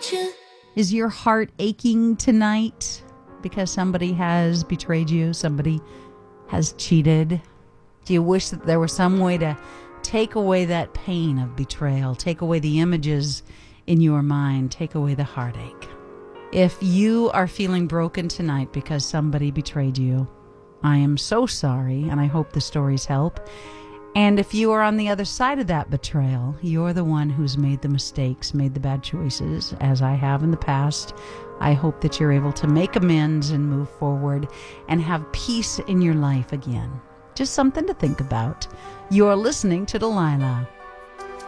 Is your heart aching tonight because somebody has betrayed you? Somebody has cheated? Do you wish that there was some way to take away that pain of betrayal, take away the images in your mind, take away the heartache? If you are feeling broken tonight because somebody betrayed you, I am so sorry, and I hope the stories help. And if you are on the other side of that betrayal, you're the one who's made the mistakes, made the bad choices, as I have in the past. I hope that you're able to make amends and move forward and have peace in your life again. Just something to think about. You're listening to Delilah.